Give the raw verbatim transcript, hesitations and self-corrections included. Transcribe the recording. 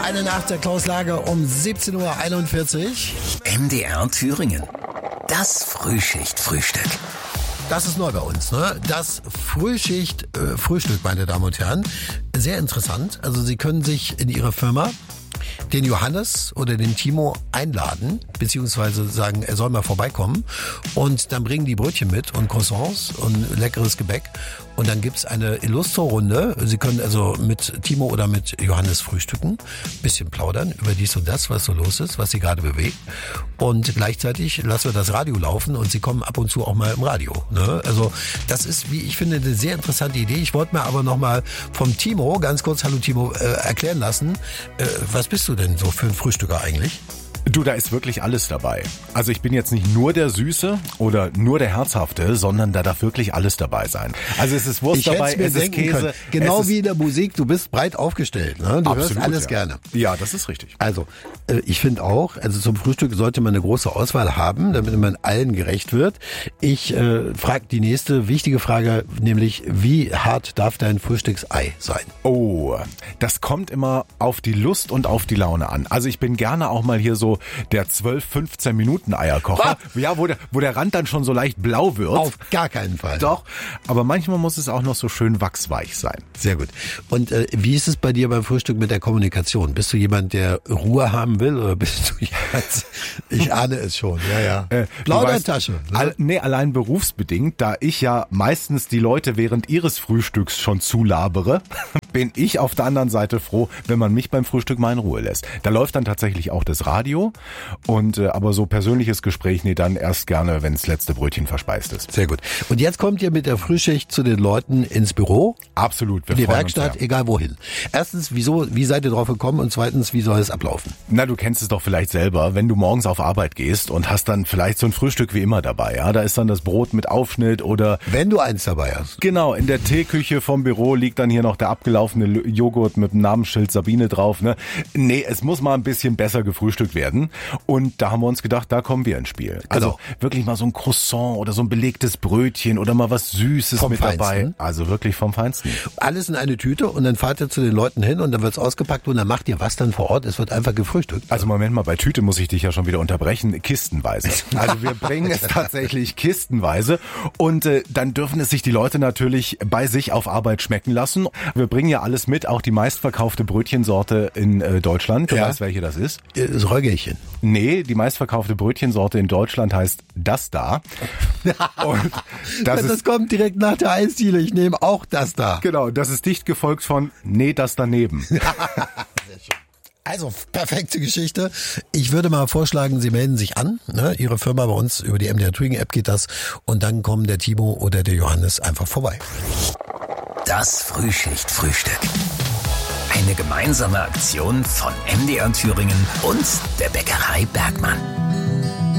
Eine Nacht der Klaus Lager um siebzehn Uhr einundvierzig. M D R Thüringen. Das Frühschicht-Frühstück. Das ist neu bei uns, ne? Das Frühschicht-Frühstück, meine Damen und Herren. Sehr interessant. Also Sie können sich in Ihrer Firma den Johannes oder den Timo einladen, beziehungsweise sagen, er soll mal vorbeikommen. Und dann bringen die Brötchen mit und Croissants und leckeres Gebäck. Und dann gibt's eine Illustro-Runde. Sie können also mit Timo oder mit Johannes frühstücken, bisschen plaudern über dies und das, was so los ist, was sie gerade bewegt. Und gleichzeitig lassen wir das Radio laufen und sie kommen ab und zu auch mal im Radio. Ne? Also das ist, wie ich finde, eine sehr interessante Idee. Ich wollte mir aber noch mal vom Timo, ganz kurz, hallo Timo, äh, erklären lassen, äh, was bist du denn so für ein Frühstücker eigentlich? Du, da ist wirklich alles dabei. Also ich bin jetzt nicht nur der Süße oder nur der Herzhafte, sondern da darf wirklich alles dabei sein. Also es ist Wurst ich dabei, mir es ist Käse. Können. Genau es wie in der Musik, du bist breit aufgestellt. Ne? Du absolut, hörst alles ja. gerne. Ja, das ist richtig. Also ich finde auch, also zum Frühstück sollte man eine große Auswahl haben, damit man allen gerecht wird. Ich äh, frage die nächste wichtige Frage, nämlich wie hart darf dein Frühstücksei sein? Oh, das kommt immer auf die Lust und auf die Laune an. Also ich bin gerne auch mal hier so der zwölf, fünfzehn Minuten Eierkocher. Was? Ja, wo der, wo der Rand dann schon so leicht blau wird. Auf gar keinen Fall. Doch, aber manchmal muss es auch noch so schön wachsweich sein. Sehr gut. Und äh, wie ist es bei dir beim Frühstück mit der Kommunikation? Bist du jemand, der Ruhe haben will oder bist du jemand, ich ahne es schon, ja, ja. Äh, Plaudertasche. Weißt, ne? all, nee, allein berufsbedingt, da ich ja meistens die Leute während ihres Frühstücks schon zulabere, bin ich auf der anderen Seite froh, wenn man mich beim Frühstück mal in Ruhe lässt. Da läuft dann tatsächlich auch das Radio und äh, aber so persönliches Gespräch, nee, dann erst gerne, wenn das letzte Brötchen verspeist ist. Sehr gut. Und jetzt kommt ihr mit der Frühschicht zu den Leuten ins Büro? Absolut. Wir in die freuen Werkstatt, uns, ja. Egal wohin. Erstens, wieso, wie seid ihr drauf gekommen? Und zweitens, wie soll es ablaufen? Na, du kennst es doch vielleicht selber, wenn du morgens auf Arbeit gehst und hast dann vielleicht so ein Frühstück wie immer dabei, ja, da ist dann das Brot mit Aufschnitt oder... Wenn du eins dabei hast. Genau, in der Teeküche vom Büro liegt dann hier noch der abgelaufene Joghurt mit dem Namensschild Sabine drauf, ne? Nee, es muss mal ein bisschen besser gefrühstückt werden und da haben wir uns gedacht, da kommen wir ins Spiel. Also genau. Wirklich mal so ein Croissant oder so ein belegtes Brötchen oder mal was Süßes vom mit Feinsten. dabei. Also wirklich vom Feinsten. Alles in eine Tüte und dann fahrt ihr zu den Leuten hin und dann wird's ausgepackt und dann macht ihr was dann vor Ort? Es wird einfach gefrühstückt. Also Moment mal, bei Tüte muss ich dich ja schon wieder unterbrechen, kistenweise. Also wir bringen es tatsächlich kistenweise und äh, dann dürfen es sich die Leute natürlich bei sich auf Arbeit schmecken lassen. Wir bringen ja alles mit, auch die meistverkaufte Brötchensorte in äh, Deutschland. Du ja. weißt, welche das ist? Das Röggelchen. Nee, die meistverkaufte Brötchensorte in Deutschland heißt das da. Und das, das ist, kommt direkt nach der Eisdiele. Ich nehme auch das da. Genau, das ist dicht gefolgt von nee, das daneben. Also, perfekte Geschichte. Ich würde mal vorschlagen, Sie melden sich an. Ne? Ihre Firma bei uns, über die M D R Thüringen App geht das. Und dann kommen der Timo oder der Johannes einfach vorbei. Das Frühschicht-Frühstück. Eine gemeinsame Aktion von M D R Thüringen und der Bäckerei Bergmann.